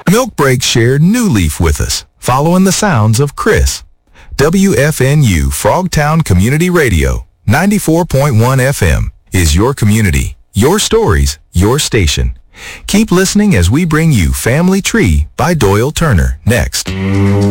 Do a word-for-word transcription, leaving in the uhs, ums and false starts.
Milk Break shared New Leaf with us, following the sounds of Chris. W F N U Frogtown Community Radio, ninety-four point one F M, is your community, your stories, your station. Keep listening as we bring you Family Tree by Doyle Turner next.